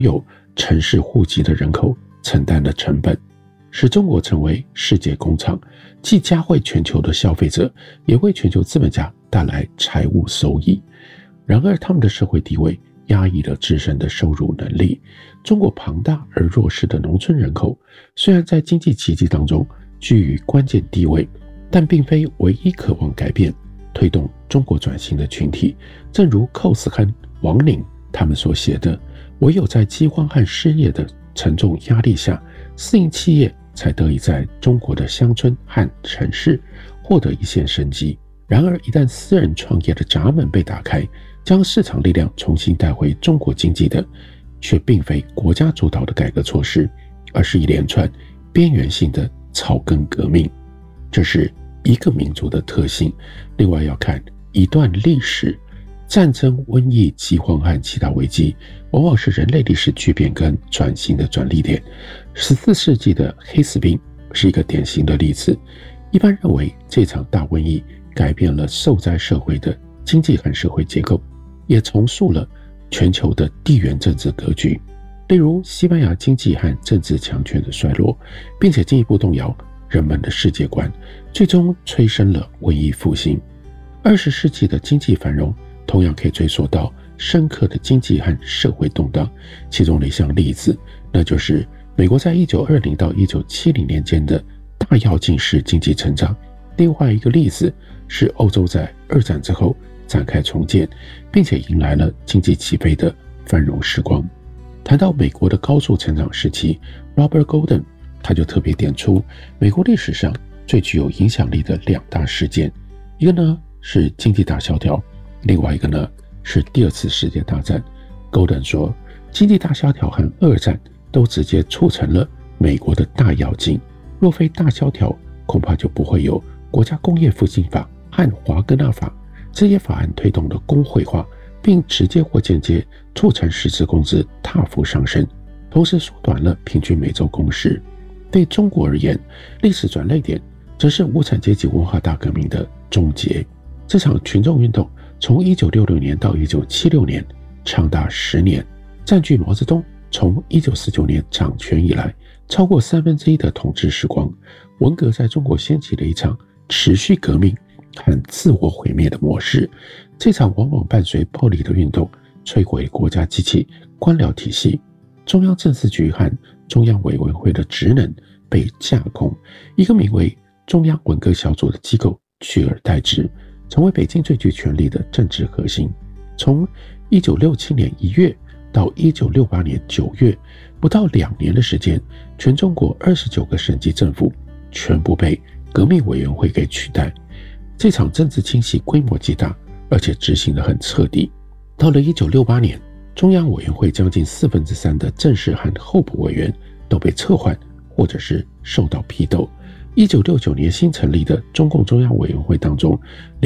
有城市户籍的人口承担的成本，使中国成为世界工厂，既嘉惠全球的消费者，也为全球资本家带来财务收益。然而他们的社会地位压抑了自身的收入能力。中国庞大而弱势的农村人口虽然在经济奇迹当中居于关键地位，但并非唯一渴望改变推动中国转型的群体。正如寇斯和王宁他们所写的，唯有在饥荒和失业的沉重压力下，私营企业才得以在中国的乡村和城市获得一线生机。然而一旦私人创业的闸门被打开，将市场力量重新带回中国经济的，却并非国家主导的改革措施，而是一连串边缘性的草根革命。这是一个民族的特性。另外要看一段历史，战争、瘟疫、饥荒和其他危机往往是人类历史巨变跟转型的转捩点。14世纪的黑死病是一个典型的例子。一般认为这场大瘟疫改变了受灾社会的经济和社会结构，也重塑了全球的地缘政治格局。例如西班牙经济和政治强权的衰落，并且进一步动摇人们的世界观，最终催生了文艺复兴。20世纪的经济繁荣同样可以追溯到深刻的经济和社会动荡，其中的一项例子，那就是美国在1920到1970年间的大跃进式经济成长。另外一个例子是欧洲在二战之后展开重建，并且迎来了经济起飞的繁荣时光。谈到美国的高速成长时期， Robert Golden 他就特别点出美国历史上最具有影响力的两大事件，一个呢是经济大萧条，另外一个呢是第二次世界大战。 Golden 说，经济大萧条和二战都直接促成了美国的大跃进，若非大萧条，恐怕就不会有国家工业复兴法和华格纳法，这些法案推动了工会化，并直接或间接促成实质工资大幅上升，同时缩短了平均每周工时。对中国而言，历史转捩点则是无产阶级文化大革命的终结。这场群众运动从1966年到1976年长达10年，占据毛泽东从1949年掌权以来超过1/3的统治时光。文革在中国掀起了一场持续革命和自我毁灭的模式。这场往往伴随暴力的运动摧毁国家机器、官僚体系，中央政治局和中央委员会的职能被架空，一个名为中央文革小组的机构取而代之，成为北京最具权力的政治核心。从1967年1月到1968年9月，不到2年的时间，全中国29个省级政府全部被革命委员会给取代。这场政治清洗规模极大，而且执行得很彻底。到了1968年，中央委员会将近3/4的正式和候补委员都被撤换，或者是受到批斗。1969年新成立的中共中央委员会当中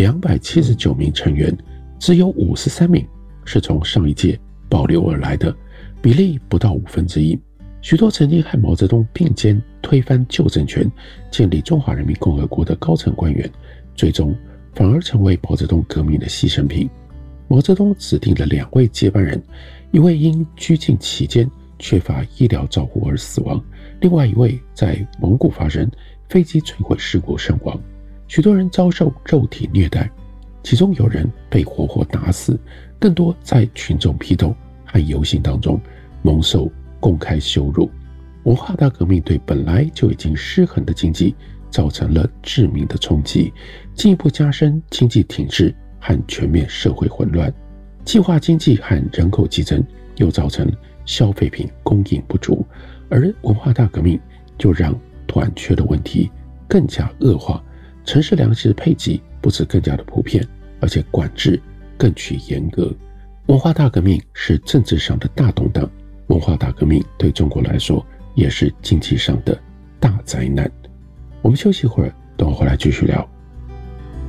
，279名成员，只有53名是从上一届保留而来的，比例不到1/5。许多曾经和毛泽东并肩推翻旧政权、建立中华人民共和国的高层官员，最终反而成为毛泽东革命的牺牲品。毛泽东指定了2位接班人，一位因拘禁期间缺乏医疗照护而死亡，另外一位在蒙古发生飞机坠毁事故身亡。许多人遭受肉体虐待，其中有人被活活打死，更多在群众批斗和游行当中蒙受公开羞辱。文化大革命对本来就已经失衡的经济造成了致命的冲击，进一步加深经济停滞和全面社会混乱。计划经济和人口激增又造成消费品供应不足，而文化大革命就让短缺的问题更加恶化。城市粮食配给不止更加的普遍，而且管制更趋严格。文化大革命是政治上的大动荡，文化大革命对中国来说也是经济上的大灾难。我们休息一会儿，等会回来继续聊。